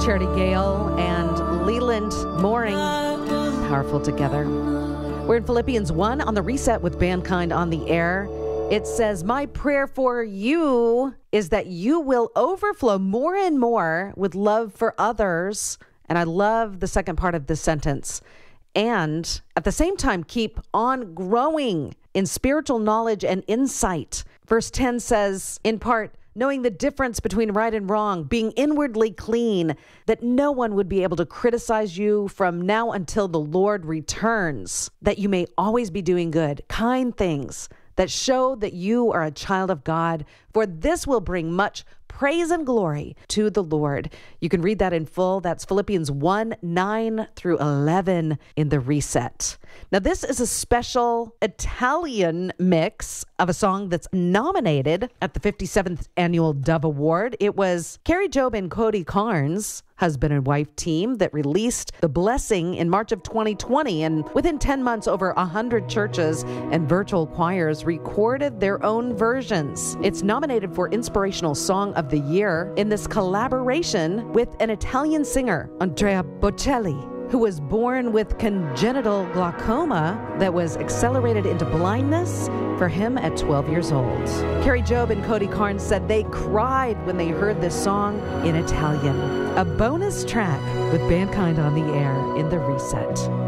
Charity Gale and Leland Mooring, powerful together. We're in Philippians 1 on the Reset with Mankind on the Air. It says, my prayer for you is that you will overflow more and more with love for others. And I love the second part of this sentence. And at the same time, keep on growing in spiritual knowledge and insight. Verse 10 says, in part, knowing the difference between right and wrong, being inwardly clean, that no one would be able to criticize you from now until the Lord returns, that you may always be doing good, kind things that show that you are a child of God, for this will bring much praise and glory to the Lord. You can read that in full. That's Philippians 1, 9 through 11 in the Reset. Now, this is a special Italian mix of a song that's nominated at the 57th Annual Dove Award. It was Carrie Job and Cody Carnes, husband and wife team, that released The Blessing in March of 2020. And within 10 months, over 100 churches and virtual choirs recorded their own versions. It's nominated for Inspirational Song of the Year in this collaboration with an Italian singer, Andrea Bocelli, who was born with congenital glaucoma that was accelerated into blindness for him at 12 years old. Carrie Job and Cody Carnes said they cried when they heard this song in Italian. A bonus track with Mankind on the Air in the Reset.